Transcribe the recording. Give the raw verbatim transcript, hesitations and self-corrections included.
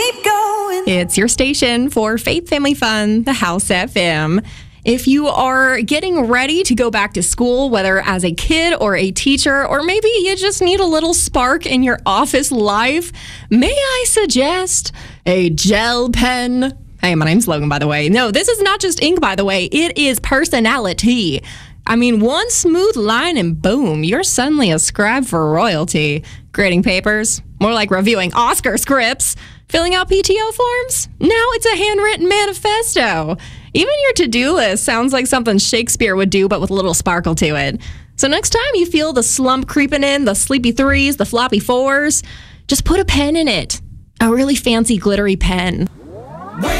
keep going. It's your station for Faith Family Fun, the House F M. If you are getting ready to go back to school, whether as a kid or a teacher, or maybe you just need a little spark in your office life, may I suggest a gel pen? Hey, my name's Logan, by the way. No, this is not just ink, by the way. It is personality. I mean, one smooth line and boom, you're suddenly a scribe for royalty. Grading papers, more like reviewing Oscar scripts. Filling out P T O forms? Now it's a handwritten manifesto. Even your to-do list sounds like something Shakespeare would do, but with a little sparkle to it. So next time you feel the slump creeping in, the sleepy threes, the floppy fours, just put a pen in it. A really fancy glittery pen.